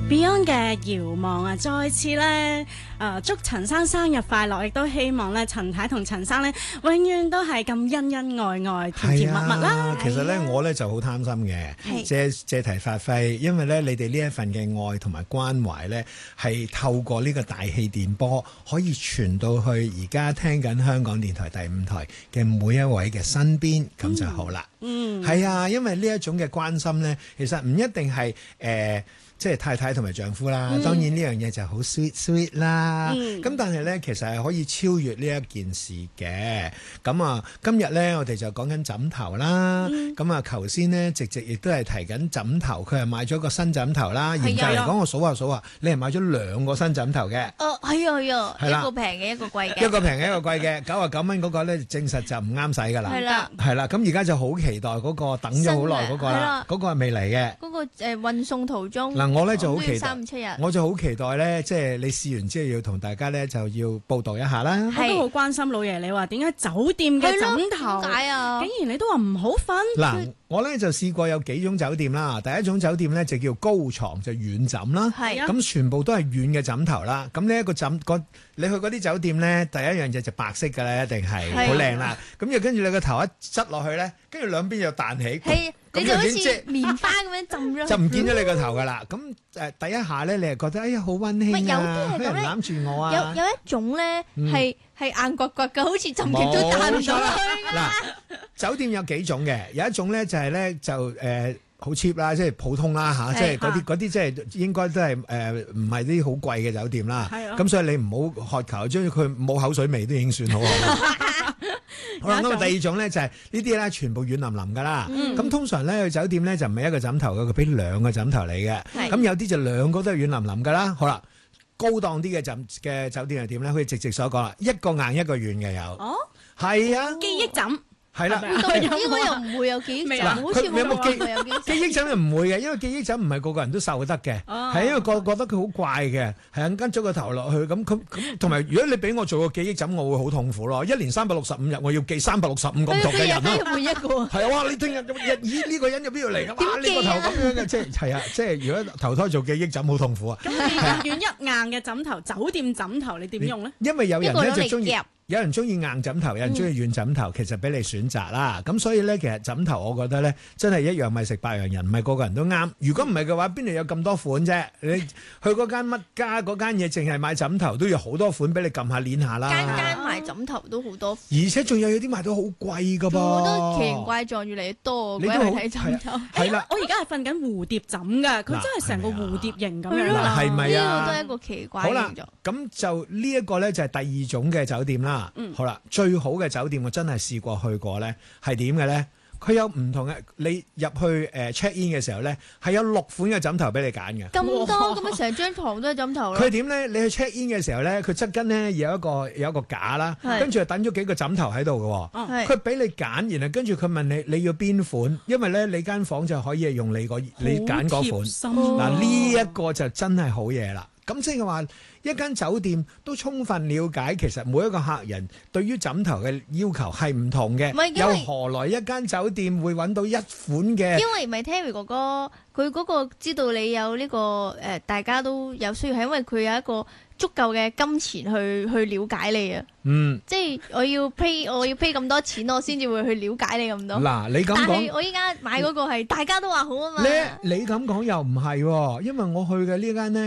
Beyond 嘅遙望啊，再次咧祝陳生生日快樂，亦都希望咧陳太同陳生咧永遠都係咁恩恩愛愛、甜甜蜜蜜啦。 其實咧我咧就好貪心嘅，借題發揮，因為咧你哋呢一份嘅愛同埋關懷咧，係透過呢個大氣電波可以傳到去而家聽緊香港電台第5台嘅每一位嘅身邊，咁就好啦。係啊，因為呢一種嘅關心咧，其實唔一定係即係太太同埋丈夫啦，當然呢樣嘢就好 sweet 啦。咁但係咧，其實係可以超越呢一件事嘅。咁啊，今日咧我哋就講緊枕頭啦。咁啊，頭先呢，直亦都係提緊枕頭，佢係買咗個新枕頭啦。嚴格嚟講，我數下，你係買咗2個新枕頭嘅。 係啊，一個平嘅，一個貴嘅。 一個平嘅，一個貴嘅，99蚊嗰個咧，證實就唔啱使㗎啦。係啦，咁而家就好期待嗰個等咗好耐嗰個啦。嗰個係未嚟嘅。嗰個運送途中。 我咧就好期待 ，3、5、7日， 我就好期待咧，即係你試完之後要同大家咧就要報導一下啦。 我都好關心老爺，你話點解酒店嘅枕頭點解啊？ 竟然你都話唔好瞓？ 嗱，我咧就試過有幾種酒店啦。第一種酒店咧就叫高床，就軟枕啦。 係啊， 咁全部都係軟嘅枕頭啦。咁呢一個你去嗰啲酒店咧，第一樣嘢就白色㗎啦，一定係好靚啦。咁又跟住你個頭一側落去咧，跟住兩邊又彈起。 你就好似棉花咁樣浸咗， 就唔見咗你個頭噶啦。咁第一下咧，你係覺得哎呀好溫馨啊，有人攬住我啊。 有一種咧係硬掘掘嘅，好似浸極都彈唔上去㗎。 嗱，酒店有幾種嘅，有一種咧就係咧就好 cheap 啦，即係普通啦嚇，即係嗰啲即係應該都係唔係啲好貴嘅酒店啦。咁所以你唔好渴求，將佢冇口水味都已經算好好。好啦，咁第二種咧就係呢啲咧全部軟腍腍噶啦。咁通常咧去酒店咧就唔係一個枕頭嘅，佢俾2個枕頭你嘅。咁有啲就2個都係軟腍腍噶啦。好啦，高檔啲嘅酒店係點咧？好似直所講啦，一個硬一個軟嘅有。哦，係啊， 記憶枕。 係啦， 應該又唔會有記憶枕，好似冇講過有記憶枕又唔會嘅，因為記憶枕唔係個個人都受得嘅，係因為個個覺得佢好怪嘅，係跟咗個頭落去咁，同埋如果你俾我做個記憶枕，我會好痛苦咯。1年365日，我要記365個唔同嘅人咯。 每一個係啊，哇！你聽日咦呢個人入邊度嚟㗎？哇！呢個頭咁樣嘅，即係如果投胎做記憶枕好痛苦啊。 咁你一軟一硬嘅枕頭，酒店枕頭你點用咧？ 因為有人咧就中意。有人中意硬枕頭，有人中意軟枕頭，其實俾你選擇啦。咁所以咧，其實枕頭我覺得咧，真係一樣米食百樣人，唔係個個人都啱。如果唔係嘅話，邊度有咁多款啫？你去嗰間乜家嗰間嘢，淨係買枕頭都要好多款俾你撳下攣下啦。 間賣枕頭都好多， 而且仲有啲賣到好貴噶噃。 好多奇形怪狀越嚟越多。你都好睇枕頭。 係啦，我而家係瞓緊蝴蝶枕㗎，佢真係成個蝴蝶形咁樣。 係咪啊？ 呢個都係一個奇怪嘅形狀。好啦， 咁就呢一個咧就係第2種嘅酒店啦。好啦，最好嘅酒店我真係試過去過咧，係點嘅咧？佢有唔同嘅，你入去check in 嘅時候咧，係有6款嘅枕頭俾你揀嘅。 咁多咁樣成張床都係枕頭啦。 佢點咧？你去 check in 嘅時候咧，佢側跟咧有一個架啦，跟住等咗幾個枕頭喺度嘅。佢俾你揀，然後跟住佢問你要邊款，因為咧你間房就可以用你揀嗰款。嗱呢一個就真係好嘢啦。咁即係話一間酒店都充分了解，其實每一個客人對於枕頭嘅要求係唔同嘅。又何來一間酒店會揾到一款嘅？ 因為唔係 Terry 哥哥，佢嗰個知道你有呢個大家都有需要，係因為佢有一個足夠嘅金錢去了解你啊。即係我要 pay 咁多錢，我先至會去了解你咁多。 嗱，你咁講， 但係我依家買嗰個係大家都話好啊嘛。 你咁講又唔係喎，因為我去嘅呢間呢。